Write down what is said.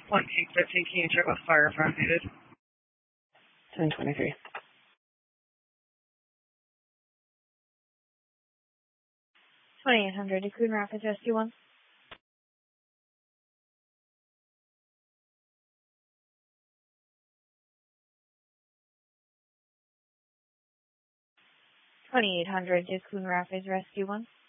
1-15, can you check with fire if I'm needed? 1023. 2800 to Coon Rapids Rescue 1. 2800 to Coon Rapids Rescue 1.